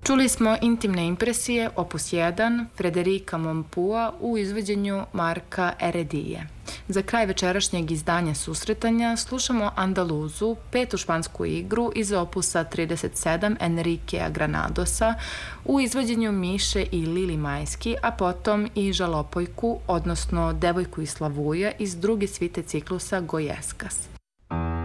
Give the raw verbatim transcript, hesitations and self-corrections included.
Čuli smo Intimne impresije, opus jedan, Frederika Mompua u izvođenju Marka Eredije. Za kraj večerašnjeg izdanja Susretanja slušamo Andaluzu, petu špansku igru iz opusa trideset sedam Enriquea Granadosa u izvođenju Miše i Lili Majski, a potom i Žalopojku, odnosno Devojku iz Slavuja iz druge svite ciklusa Gojeskas.